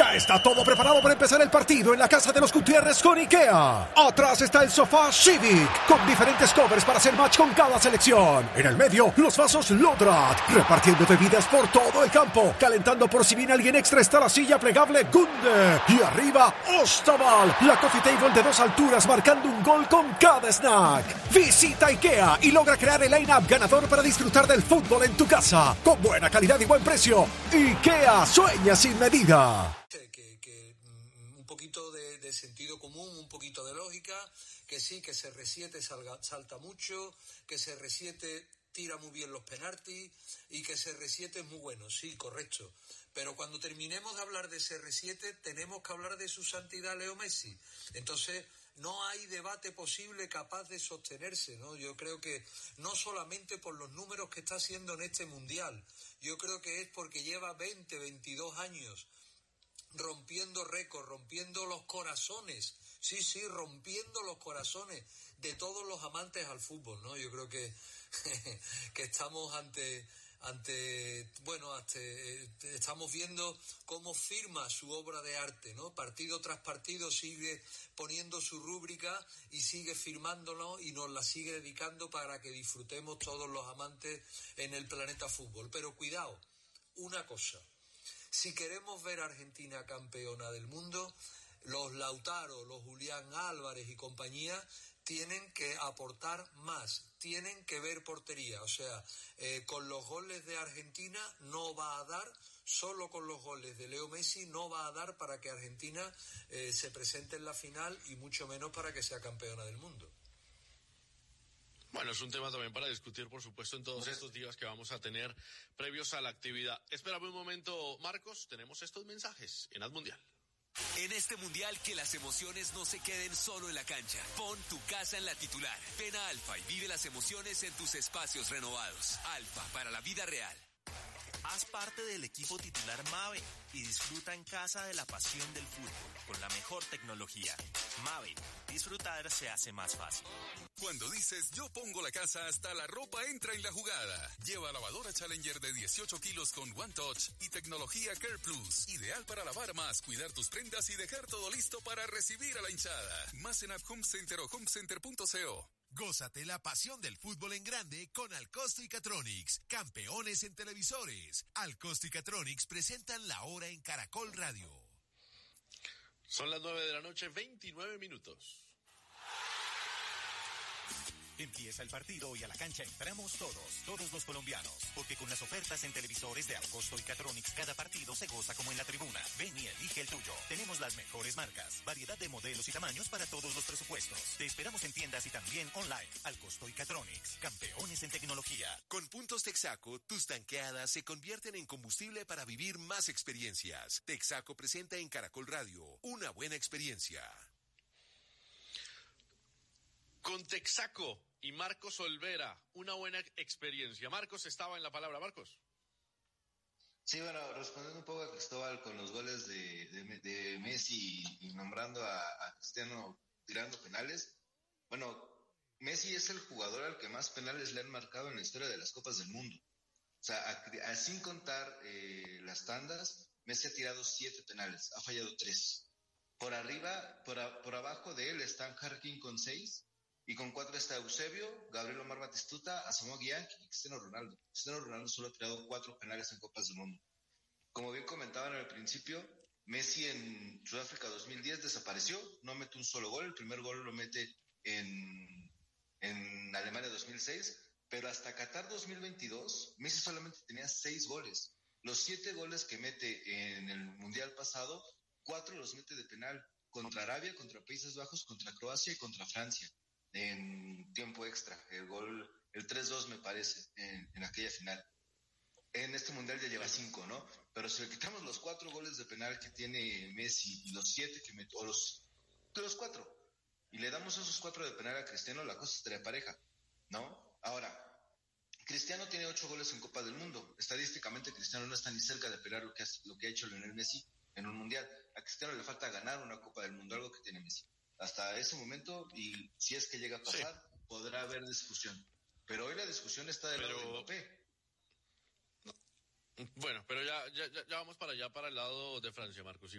Ya está todo preparado para empezar el partido en la casa de los Gutiérrez con IKEA. Atrás está el sofá Civic, con diferentes covers para hacer match con cada selección. En el medio, los vasos Lodrat, repartiendo bebidas por todo el campo. Calentando por si viene alguien extra está la silla plegable Gunde. Y arriba, Ostaval, la coffee table de 2 alturas marcando un gol con cada snack. Visita IKEA y logra crear el line-up ganador para disfrutar del fútbol en tu casa. Con buena calidad y buen precio. IKEA sueña sin medida. Un poquito de sentido común, un poquito de lógica, que sí, que CR7 salta mucho, que CR7 tira muy bien los penaltis y que CR7 es muy bueno, sí, correcto. Pero cuando terminemos de hablar de CR7 tenemos que hablar de su santidad Leo Messi. Entonces no hay debate posible capaz de sostenerse, ¿no? Yo creo que no solamente por los números que está haciendo en este Mundial, yo creo que es porque lleva 22 años rompiendo récords, rompiendo los corazones, sí, rompiendo los corazones de todos los amantes al fútbol, ¿no? Yo creo que estamos estamos viendo cómo firma su obra de arte, ¿no? Partido tras partido sigue poniendo su rúbrica y sigue firmándonos y nos la sigue dedicando para que disfrutemos todos los amantes en el planeta fútbol. Pero cuidado, una cosa. Si queremos ver a Argentina campeona del mundo, los Lautaro, los Julián Álvarez y compañía tienen que aportar más, tienen que ver portería. O sea, con los goles de Argentina no va a dar, solo con los goles de Leo Messi no va a dar para que Argentina se presente en la final y mucho menos para que sea campeona del mundo. Bueno, es un tema también para discutir, por supuesto, en todos estos días que vamos a tener previos a la actividad. Espérame un momento, Marcos, tenemos estos mensajes en Admundial. En este Mundial, que las emociones no se queden solo en la cancha. Pon tu casa en la titular. Ven a Alfa y vive las emociones en tus espacios renovados. Alfa, para la vida real. Haz parte del equipo titular Mave y disfruta en casa de la pasión del fútbol con la mejor tecnología. Mave, disfrutar se hace más fácil. Cuando dices yo pongo la casa, hasta la ropa entra en la jugada. Lleva lavadora Challenger de 18 kilos con One Touch y tecnología Care Plus. Ideal para lavar más, cuidar tus prendas y dejar todo listo para recibir a la hinchada. Más en App Home Center o homecenter.co. Gózate la pasión del fútbol en grande con Alcosto y Catronics, campeones en televisores. Alcosto y Catronics presentan la hora en Caracol Radio. Son las 9 de la noche, 29 minutos. Empieza el partido y a la cancha entramos todos los colombianos, porque con las ofertas en televisores de Alcosto y Catronics cada partido se goza como en la tribuna. Ven y elige el tuyo. Tenemos las mejores marcas, variedad de modelos y tamaños para todos los presupuestos. Te esperamos en tiendas y también online. Alcosto y Catronics, campeones en tecnología. Con puntos Texaco, tus tanqueadas se convierten en combustible para vivir más experiencias. Texaco presenta en Caracol Radio una buena experiencia. Con Texaco y Marcos Olvera, una buena experiencia. Marcos, estaba en la palabra. Marcos. Sí, bueno, respondiendo un poco a Cristóbal con los goles de Messi y nombrando a Cristiano tirando penales. Bueno, Messi es el jugador al que más penales le han marcado en la historia de las Copas del Mundo. O sea, sin contar las tandas, Messi ha tirado 7 penales, ha fallado 3. Por arriba, por abajo de él están Harkin con 6. Y con 4 está Eusebio, Gabriel Omar Batistuta, Asamoah Gyan y Cristiano Ronaldo. Cristiano Ronaldo solo ha tirado 4 penales en Copas del Mundo. Como bien comentaban al principio, Messi en Sudáfrica 2010 desapareció, no mete un solo gol. El primer gol lo mete en Alemania 2006, pero hasta Qatar 2022, Messi solamente tenía 6 goles. Los 7 goles que mete en el Mundial pasado, 4 los mete de penal, contra Arabia, contra Países Bajos, contra Croacia y contra Francia. En tiempo extra, el 3-2 me parece, en aquella final. En este mundial ya lleva 5, ¿no? Pero si le quitamos los 4 goles de penal que tiene Messi y los 7 que metió, o los 4, y le damos esos 4 de penal a Cristiano, la cosa estaría pareja, ¿no? Ahora, Cristiano tiene 8 goles en Copa del Mundo. Estadísticamente Cristiano no está ni cerca de pelear lo que ha hecho Lionel Messi en un mundial. A Cristiano le falta ganar una Copa del Mundo, algo que tiene Messi. Hasta ese momento, y si es que llega a pasar, sí, podrá haber discusión. Pero hoy la discusión está del lado de Mbappé. Bueno, pero ya vamos para allá, para el lado de Francia, Marcos.